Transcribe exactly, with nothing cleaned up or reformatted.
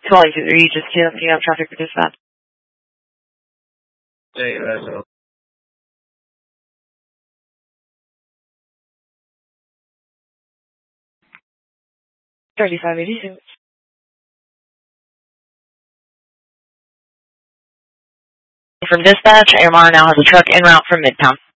Calling to Regis, K F M traffic for dispatch. Hey, that's thirty-five eighty-six. From dispatch, A M R now has a truck en route from Midtown.